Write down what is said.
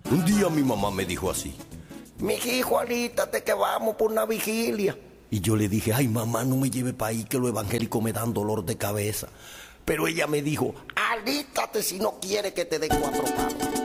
Un día mi mamá me dijo así: mi hijo, alístate que vamos por una vigilia. Y yo le dije: ay, mamá, no me lleve para ahí, que los evangélicos me dan dolor de cabeza. Pero ella me dijo: alístate si no quiere que te dé 4 palos.